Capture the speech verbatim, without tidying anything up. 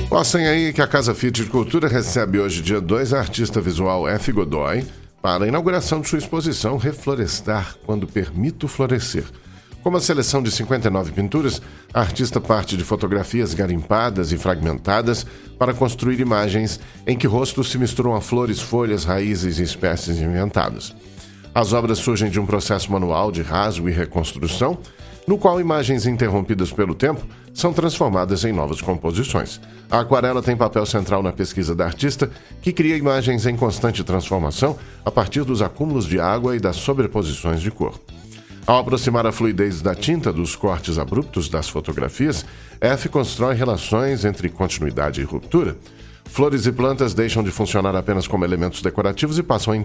Passem aí que a Casa Fit de Cultura recebe hoje, dia dois, a artista visual F. Godoy para a inauguração de sua exposição Reflorestar quando permito florescer. Com uma seleção de cinquenta e nove pinturas, a artista parte de fotografias garimpadas e fragmentadas para construir imagens em que rostos se misturam a flores, folhas, raízes e espécies inventadas. As obras surgem de um processo manual de rasgo e reconstrução, no qual imagens interrompidas pelo tempo são transformadas em novas composições. A aquarela tem papel central na pesquisa da artista, que cria imagens em constante transformação a partir dos acúmulos de água e das sobreposições de cor. Ao aproximar a fluidez da tinta dos cortes abruptos das fotografias, F constrói relações entre continuidade e ruptura. Flores e plantas deixam de funcionar apenas como elementos decorativos e passam a